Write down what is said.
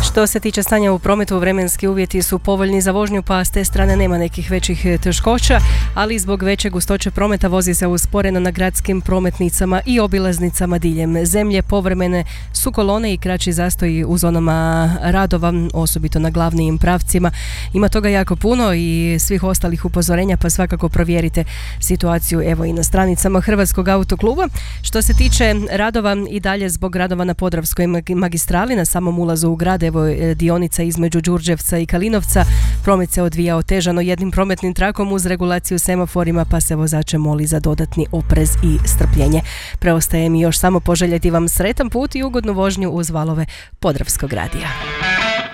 Što se tiče stanja u prometu, vremenski uvjeti su povoljni za vožnju, pa s te strane nema nekih većih teškoća, ali zbog veće gustoće prometa vozi se usporeno na gradskim prometnicama i obilaznicama diljem zemlje. Povremene su kolone i kraći zastoji u zonama radova, osobito na glavnim pravcima. Ima toga jako puno i svih ostalih upozorenja, pa svakako provjerite situaciju evo i na stranicama Hrvatskog autokluba. Što se tiče radova, i dalje zbog radova na Podravskoj magistrali na samom ulazu u grad, evo dionica između Đurđevca i Kalinovca, promet se odvija otežano jednim prometnim trakom uz regulaciju semaforima, pa se vozače moli za dodatni oprez i strpljenje. Preostaje mi još samo poželjeti vam sretan put i ugodnu vožnju uz valove Podravskog radija.